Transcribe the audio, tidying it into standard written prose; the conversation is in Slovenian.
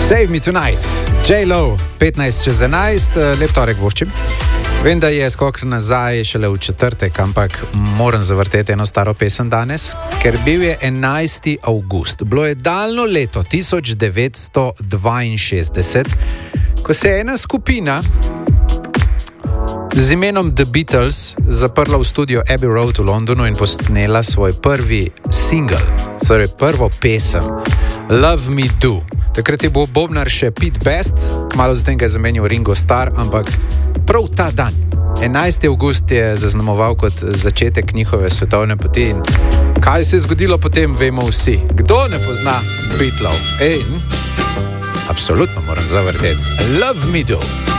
Save Me Tonight, J-Lo, 15 čez 11, lep torek voščim. Vem, da je skok nazaj šele v četrtek, ampak moram zavrteti eno staro pesem danes, ker bil je 11. avgust. Bilo je daljno leto 1962, ko se je ena skupina z imenom The Beatles zaprla v studio Abbey Road v Londonu in posnela svoj prvi single, torej prvo pesem, Love Me Do. Takrat je bil bobnar še Pete Best, kmalu zatem ga je zamenjal Ringo Starr, ampak prav ta dan, 11. avgust, je zaznamoval kot začetek njihove svetovne poti. In kaj se je zgodilo potem, vemo vsi. Kdo ne pozna Beatlov? Absolutno moram zavrteti. Love Me Do.